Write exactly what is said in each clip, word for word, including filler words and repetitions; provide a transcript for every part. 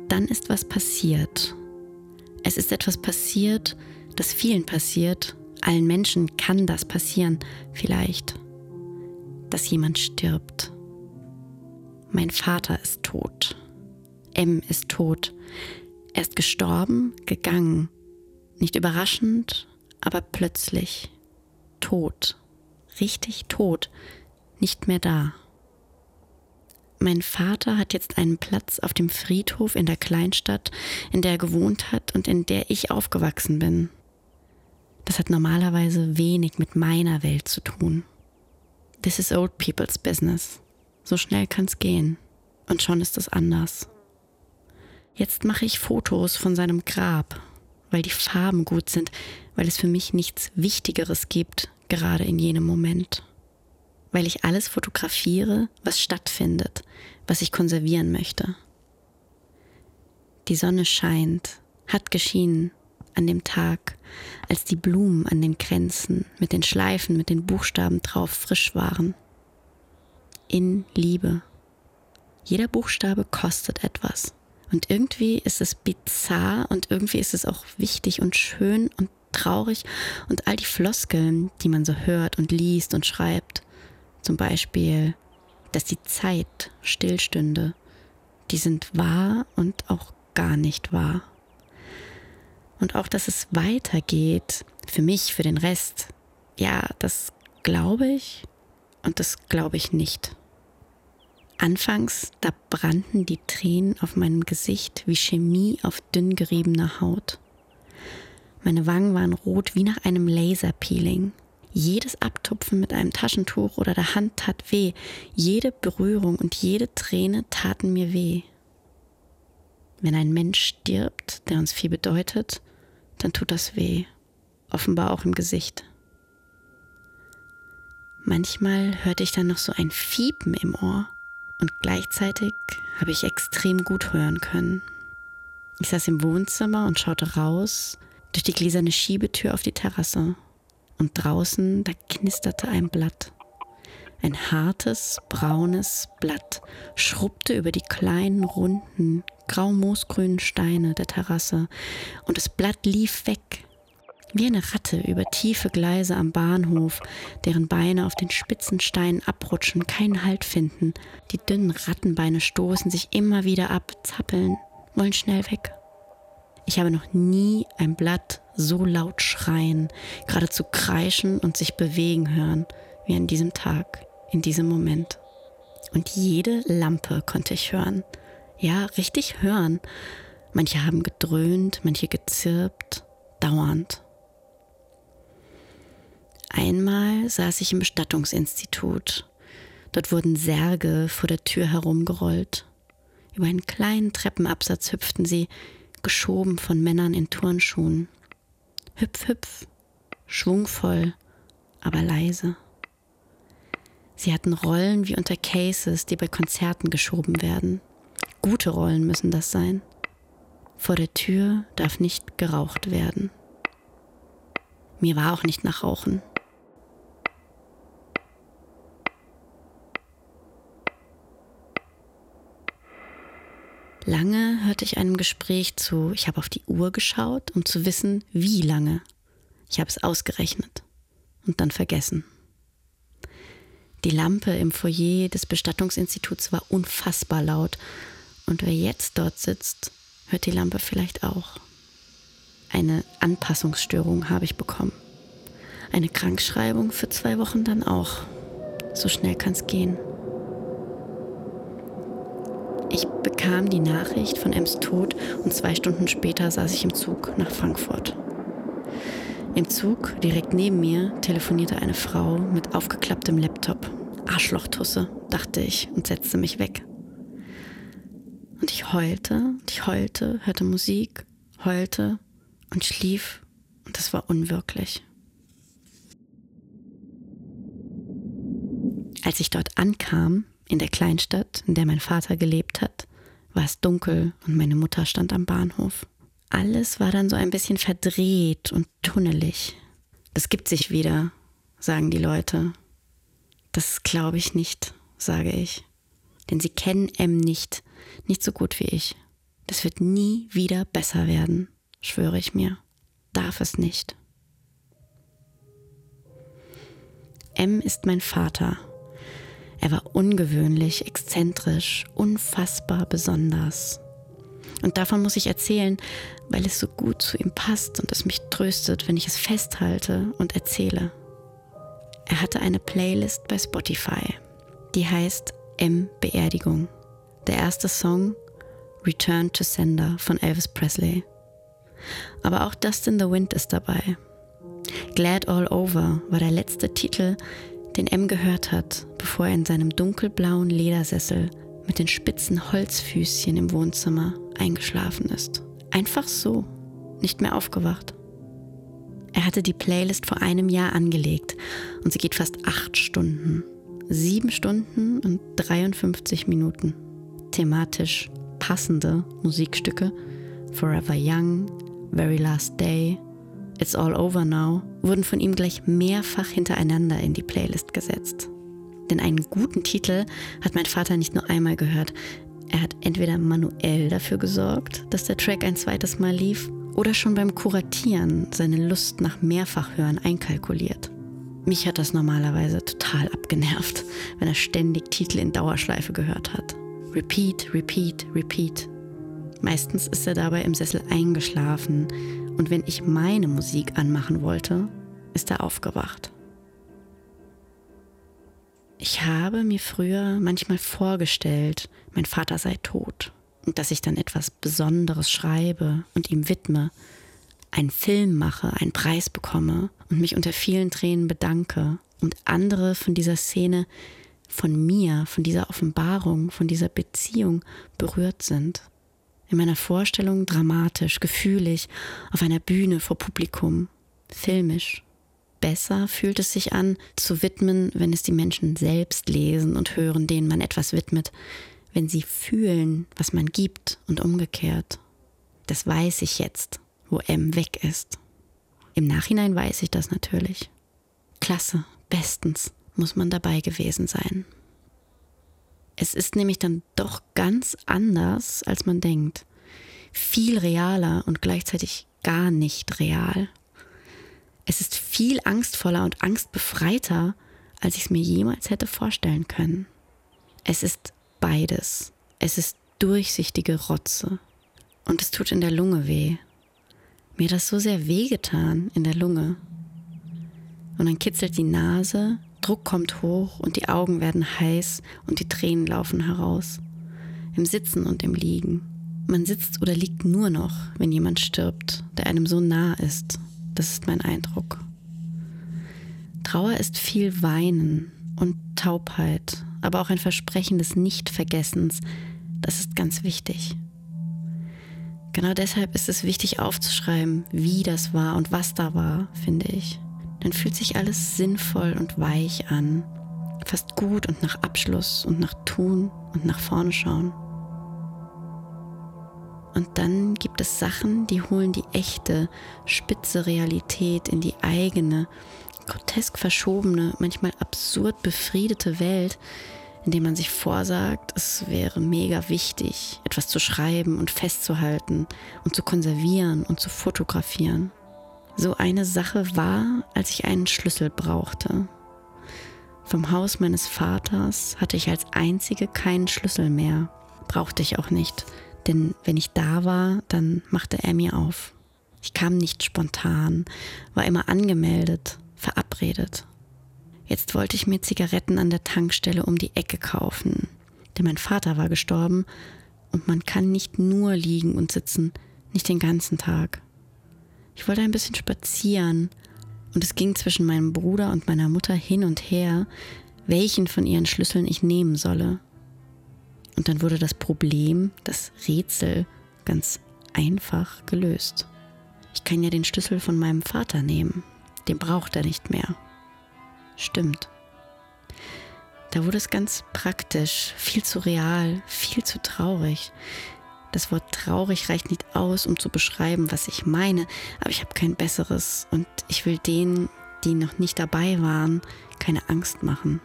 dann ist was passiert. Es ist etwas passiert, das vielen passiert. Allen Menschen kann das passieren, vielleicht, dass jemand stirbt. Mein Vater ist tot. M ist tot. Er ist gestorben, gegangen. Nicht überraschend, aber plötzlich. Tot. Richtig tot. Nicht mehr da. Mein Vater hat jetzt einen Platz auf dem Friedhof in der Kleinstadt, in der er gewohnt hat und in der ich aufgewachsen bin. Das hat normalerweise wenig mit meiner Welt zu tun. This is old people's business. So schnell kann's gehen. Und schon ist es anders. Jetzt mache ich Fotos von seinem Grab, weil die Farben gut sind, weil es für mich nichts Wichtigeres gibt, gerade in jenem Moment. Weil ich alles fotografiere, was stattfindet, was ich konservieren möchte. Die Sonne scheint, hat geschienen an dem Tag, als die Blumen an den Kränzen mit den Schleifen, mit den Buchstaben drauf frisch waren. In Liebe. Jeder Buchstabe kostet etwas. Und irgendwie ist es bizarr und irgendwie ist es auch wichtig und schön und traurig und all die Floskeln, die man so hört und liest und schreibt. Zum Beispiel, dass die Zeit stillstünde, die sind wahr und auch gar nicht wahr. Und auch, dass es weitergeht, für mich, für den Rest, ja, das glaube ich und das glaube ich nicht. Anfangs, da brannten die Tränen auf meinem Gesicht wie Chemie auf dünn geriebener Haut. Meine Wangen waren rot wie nach einem Laserpeeling. Jedes Abtupfen mit einem Taschentuch oder der Hand tat weh. Jede Berührung und jede Träne taten mir weh. Wenn ein Mensch stirbt, der uns viel bedeutet, dann tut das weh. Offenbar auch im Gesicht. Manchmal hörte ich dann noch so ein Fiepen im Ohr und gleichzeitig habe ich extrem gut hören können. Ich saß im Wohnzimmer und schaute raus durch die gläserne Schiebetür auf die Terrasse. Und draußen, da knisterte ein Blatt. Ein hartes, braunes Blatt schrubbte über die kleinen, runden, grau-moosgrünen Steine der Terrasse und das Blatt lief weg, wie eine Ratte über tiefe Gleise am Bahnhof, deren Beine auf den spitzen Steinen abrutschen, keinen Halt finden. Die dünnen Rattenbeine stoßen sich immer wieder ab, zappeln, wollen schnell weg. Ich habe noch nie ein Blatt so laut schreien, geradezu kreischen und sich bewegen hören, wie an diesem Tag, in diesem Moment. Und jede Lampe konnte ich hören. Ja, richtig hören. Manche haben gedröhnt, manche gezirpt, dauernd. Einmal saß ich im Bestattungsinstitut. Dort wurden Särge vor der Tür herumgerollt. Über einen kleinen Treppenabsatz hüpften sie, geschoben von Männern in Turnschuhen. Hüpf, hüpf, schwungvoll, aber leise. Sie hatten Rollen wie unter Cases, die bei Konzerten geschoben werden. Gute Rollen müssen das sein. Vor der Tür darf nicht geraucht werden. Mir war auch nicht nach Rauchen. Lange hörte ich einem Gespräch zu. Ich habe auf die Uhr geschaut, um zu wissen, wie lange. Ich habe es ausgerechnet und dann vergessen. Die Lampe im Foyer des Bestattungsinstituts war unfassbar laut. Und wer jetzt dort sitzt, hört die Lampe vielleicht auch. Eine Anpassungsstörung habe ich bekommen. Eine Krankschreibung für zwei Wochen dann auch. So schnell kann's gehen. Ich bekam die Nachricht von Ems Tod und zwei Stunden später saß ich im Zug nach Frankfurt. Im Zug, direkt neben mir, telefonierte eine Frau mit aufgeklapptem Laptop. Arschlochtusse, dachte ich und setzte mich weg. Und ich heulte, und ich heulte, hörte Musik, heulte und schlief und das war unwirklich. Als ich dort ankam, in der Kleinstadt, in der mein Vater gelebt hat, war es dunkel und meine Mutter stand am Bahnhof. Alles war dann so ein bisschen verdreht und tunnelig. Das gibt sich wieder, sagen die Leute. Das glaube ich nicht, sage ich. Denn sie kennen M nicht, nicht so gut wie ich. Das wird nie wieder besser werden, schwöre ich mir. Darf es nicht. M ist mein Vater. Er war ungewöhnlich, exzentrisch, unfassbar besonders. Und davon muss ich erzählen, weil es so gut zu ihm passt und es mich tröstet, wenn ich es festhalte und erzähle. Er hatte eine Playlist bei Spotify, die heißt M Beerdigung. Der erste Song Return to Sender von Elvis Presley. Aber auch Dust in the Wind ist dabei. Glad All Over war der letzte Titel, den M gehört hat, bevor er in seinem dunkelblauen Ledersessel mit den spitzen Holzfüßchen im Wohnzimmer eingeschlafen ist. Einfach so, nicht mehr aufgewacht. Er hatte die Playlist vor einem Jahr angelegt und sie geht fast acht Stunden. Sieben Stunden und dreiundfünfzig Minuten. Thematisch passende Musikstücke, Forever Young, Very Last Day, It's All Over Now, wurden von ihm gleich mehrfach hintereinander in die Playlist gesetzt. Denn einen guten Titel hat mein Vater nicht nur einmal gehört. Er hat entweder manuell dafür gesorgt, dass der Track ein zweites Mal lief, oder schon beim Kuratieren seine Lust nach Mehrfachhören einkalkuliert. Mich hat das normalerweise total abgenervt, wenn er ständig Titel in Dauerschleife gehört hat. Repeat, repeat, repeat. Meistens ist er dabei im Sessel eingeschlafen und wenn ich meine Musik anmachen wollte, ist er aufgewacht. Ich habe mir früher manchmal vorgestellt, mein Vater sei tot und dass ich dann etwas Besonderes schreibe und ihm widme, einen Film mache, einen Preis bekomme und mich unter vielen Tränen bedanke und andere von dieser Szene, von mir, von dieser Offenbarung, von dieser Beziehung berührt sind. In meiner Vorstellung dramatisch, gefühlig, auf einer Bühne vor Publikum, filmisch. Besser fühlt es sich an, zu widmen, wenn es die Menschen selbst lesen und hören, denen man etwas widmet, wenn sie fühlen, was man gibt und umgekehrt. Das weiß ich jetzt, wo M weg ist. Im Nachhinein weiß ich das natürlich. Klasse, bestens, muss man dabei gewesen sein. Es ist nämlich dann doch ganz anders, als man denkt. Viel realer und gleichzeitig gar nicht real. Es ist viel angstvoller und angstbefreiter, als ich es mir jemals hätte vorstellen können. Es ist beides. Es ist durchsichtige Rotze. Und es tut in der Lunge weh. Mir hat das so sehr wehgetan in der Lunge. Und dann kitzelt die Nase, Druck kommt hoch und die Augen werden heiß und die Tränen laufen heraus. Im Sitzen und im Liegen. Man sitzt oder liegt nur noch, wenn jemand stirbt, der einem so nah ist. Das ist mein Eindruck. Trauer ist viel Weinen und Taubheit, aber auch ein Versprechen des Nichtvergessens. Das ist ganz wichtig. Genau deshalb ist es wichtig aufzuschreiben, wie das war und was da war, finde ich. Dann fühlt sich alles sinnvoll und weich an, fast gut und nach Abschluss und nach Tun und nach vorne schauen. Und dann gibt es Sachen, die holen die echte, spitze Realität in die eigene, grotesk verschobene, manchmal absurd befriedete Welt, in der man sich vorsagt, es wäre mega wichtig, etwas zu schreiben und festzuhalten und zu konservieren und zu fotografieren. So eine Sache war, als ich einen Schlüssel brauchte. Vom Haus meines Vaters hatte ich als einzige keinen Schlüssel mehr. Brauchte ich auch nicht. Denn wenn ich da war, dann machte er mir auf. Ich kam nicht spontan, war immer angemeldet, verabredet. Jetzt wollte ich mir Zigaretten an der Tankstelle um die Ecke kaufen. Denn mein Vater war gestorben und man kann nicht nur liegen und sitzen, nicht den ganzen Tag. Ich wollte ein bisschen spazieren und es ging zwischen meinem Bruder und meiner Mutter hin und her, welchen von ihren Schlüsseln ich nehmen solle. Und dann wurde das Problem, das Rätsel, ganz einfach gelöst. Ich kann ja den Schlüssel von meinem Vater nehmen. Den braucht er nicht mehr. Stimmt. Da wurde es ganz praktisch, viel zu real, viel zu traurig. Das Wort traurig reicht nicht aus, um zu beschreiben, was ich meine, aber ich habe kein besseres und ich will denen, die noch nicht dabei waren, keine Angst machen.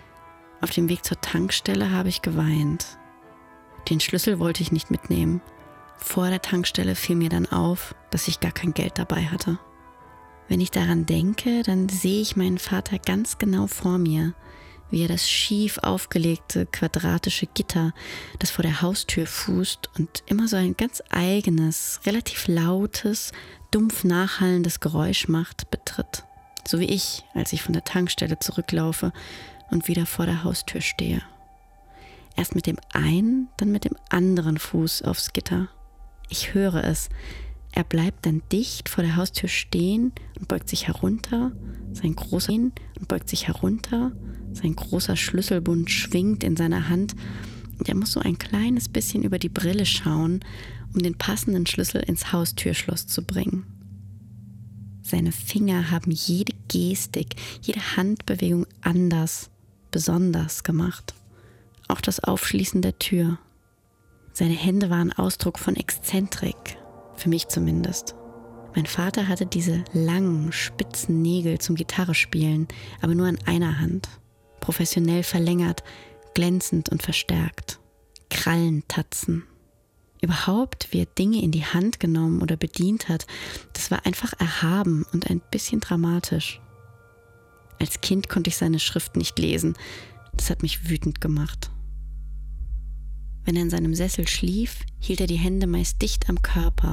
Auf dem Weg zur Tankstelle habe ich geweint. Den Schlüssel wollte ich nicht mitnehmen. Vor der Tankstelle fiel mir dann auf, dass ich gar kein Geld dabei hatte. Wenn ich daran denke, dann sehe ich meinen Vater ganz genau vor mir, wie er das schief aufgelegte quadratische Gitter, das vor der Haustür fußt und immer so ein ganz eigenes, relativ lautes, dumpf nachhallendes Geräusch macht, betritt. So wie ich, als ich von der Tankstelle zurücklaufe und wieder vor der Haustür stehe. Erst mit dem einen, dann mit dem anderen Fuß aufs Gitter. Ich höre es. Er bleibt dann dicht vor der Haustür stehen und beugt sich herunter, sein großer und beugt sich herunter, sein großer Schlüsselbund schwingt in seiner Hand und er muss so ein kleines bisschen über die Brille schauen, um den passenden Schlüssel ins Haustürschloss zu bringen. Seine Finger haben jede Gestik, jede Handbewegung anders, besonders gemacht. Auch das Aufschließen der Tür. Seine Hände waren Ausdruck von Exzentrik. Für mich zumindest. Mein Vater hatte diese langen, spitzen Nägel zum Gitarrespielen, aber nur an einer Hand. Professionell verlängert, glänzend und verstärkt. Krallentatzen. Überhaupt, wie er Dinge in die Hand genommen oder bedient hat, das war einfach erhaben und ein bisschen dramatisch. Als Kind konnte ich seine Schrift nicht lesen. Das hat mich wütend gemacht. Wenn er in seinem Sessel schlief, hielt er die Hände meist dicht am Körper